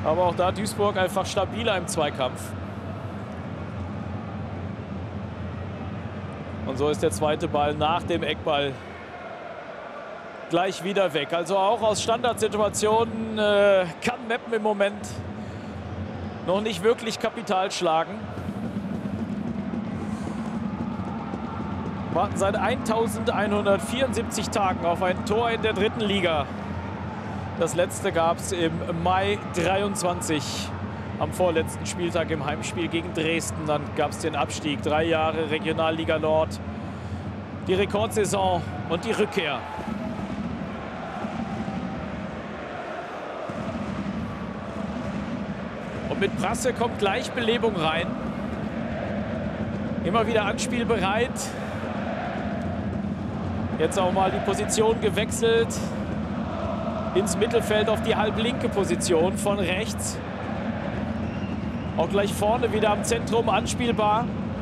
Aber auch da Duisburg einfach stabiler im Zweikampf. Und so ist der zweite Ball nach dem Eckball gleich wieder weg. Also auch aus Standardsituationen kann Meppen im Moment noch nicht wirklich Kapital schlagen. Warten seit 1174 Tagen auf ein Tor in der dritten Liga. Das letzte gab es im Mai 23, am vorletzten Spieltag im Heimspiel gegen Dresden. Dann gab es den Abstieg, 3 Jahre Regionalliga Nord, die Rekordsaison und die Rückkehr. Und mit Prasse kommt gleich Belebung rein. Immer wieder anspielbereit. Jetzt auch mal die Position gewechselt. Ins Mittelfeld auf die halblinke Position von rechts. Auch gleich vorne wieder am Zentrum anspielbar.